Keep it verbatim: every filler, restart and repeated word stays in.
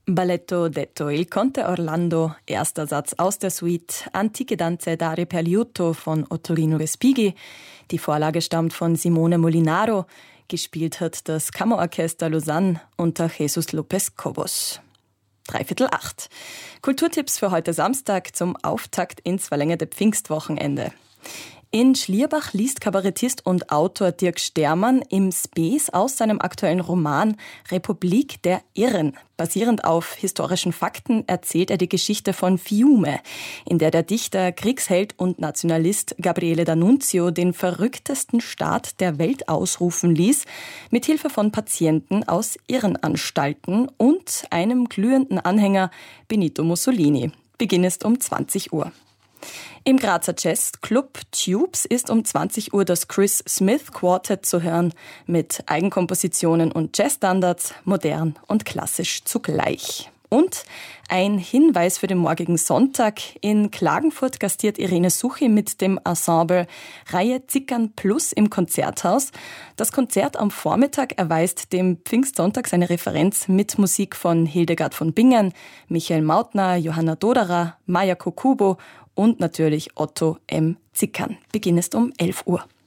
Balletto detto Il Conte Orlando, erster Satz aus der Suite Antiche danze d'aria per liuto von Ottorino Respighi. Die Vorlage stammt von Simone Molinaro. Gespielt hat das Kammerorchester Lausanne unter Jesus López Cobos. Dreiviertel acht. Kulturtipps für heute Samstag zum Auftakt ins verlängerte Pfingstwochenende. In Schlierbach liest Kabarettist und Autor Dirk Stermann im Spes aus seinem aktuellen Roman Republik der Irren. Basierend auf historischen Fakten erzählt er die Geschichte von Fiume, in der der Dichter, Kriegsheld und Nationalist Gabriele D'Annunzio den verrücktesten Staat der Welt ausrufen ließ, mit Hilfe von Patienten aus Irrenanstalten und einem glühenden Anhänger Benito Mussolini. Beginn ist um zwanzig Uhr. Im Grazer Jazzclub Tubes ist um zwanzig Uhr das Chris Smith Quartet zu hören mit Eigenkompositionen und Jazzstandards, modern und klassisch zugleich. Und ein Hinweis für den morgigen Sonntag. In Klagenfurt gastiert Irene Suchi mit dem Ensemble Reihe Zickern Plus im Konzerthaus. Das Konzert am Vormittag erweist dem Pfingstsonntag seine Referenz mit Musik von Hildegard von Bingen, Michael Mautner, Johanna Doderer, Maja Kokubo und natürlich Otto M. Zickern. Beginn ist um elf Uhr.